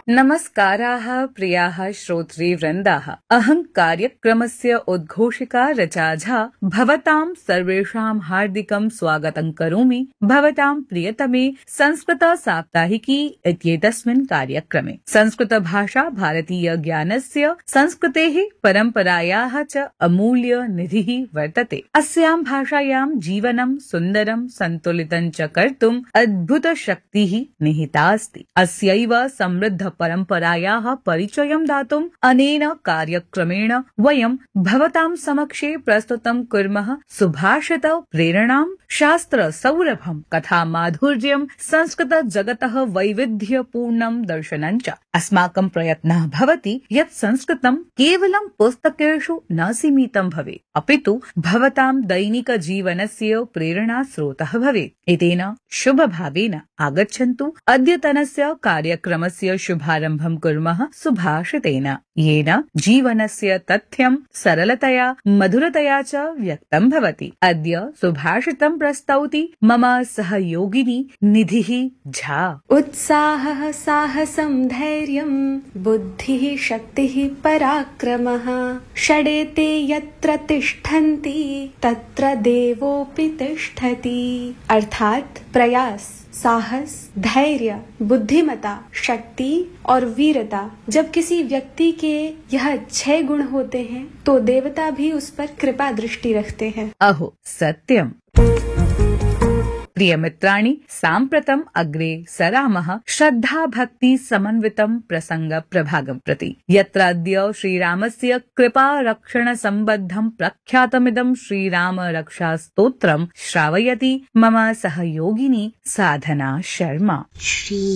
नमस्काराः प्रियाः श्रोतृवृन्दाः। अहं कार्यक्रमस्य उद्घोषिका रचा झा भवतां सर्वेषां हार्दिकं स्वागतं करोमि भवतां प्रियतमे संस्कृत साप्ताहिकी इत्येतस्मिन् कार्यक्रमे। संस्कृतभाषा भारतीय ज्ञानस्य संस्कृतेः परम्परायाः च अमूल्य निधिः वर्तते। अस्यां भाषायां जीवनं सुन्दरं सन्तुलितं च कर्तुम् अद्भुत शक्तिः निहिता अस्ति। अस्यैव समृद्ध परम्परायाः परिचयं दातुम् अनेन कार्यक्रमेण वयं भवतां समक्षे प्रस्तुतं कुर्मः सुभाषित प्रेरणां, शास्त्र सौरभं, कथा माधुर्यं, संस्कृत जगतः वैविध्यपूर्णं दर्शनं च। अस्माकं प्रयत्नः भवति यत् संस्कृतं केवलं पुस्तकेषु न सीमितं भवेत्, अपितु भवतां दैनिक जीवनस्य प्रेरणा स्रोतः भवेत्। एतेन शुभभावेन आगच्छन्तु अद्यतनस्य कार्यक्रमस्य शुभारम्भं कुर्मः सुभाषितेन, येन जीवनस्य तथ्यं सरलतया मधुरतया च व्यक्तं भवति। अद्य सुभाषितं प्रस्तौति मम सहयोगिनी निधिः झा। उत्साहः साहसं धैर्यं बुद्धिः शक्तिः पराक्रमः षडेते यत्र तिष्ठन्ति तत्र देवोऽपि तिष्ठति। अर्थात प्रयास, साहस, धैर्य, बुद्धिमता, शक्ति और वीरता, जब किसी व्यक्ति के यह 6 गुण होते हैं तो देवता भी उस पर कृपा दृष्टि रखते हैं। अहो सत्यम्। प्रियमित्राणि, साम्प्रतम् अग्रे सरामः श्रद्धा भक्ति समन्वितं प्रसंग प्रभागं प्रति, यत्र अद्य श्रीरामस्य कृपा रक्षण सम्बद्धं प्रख्यातमिदं श्रीराम रक्षा स्तोत्रं श्रावयति मम सहयोगिनी साधना शर्मा।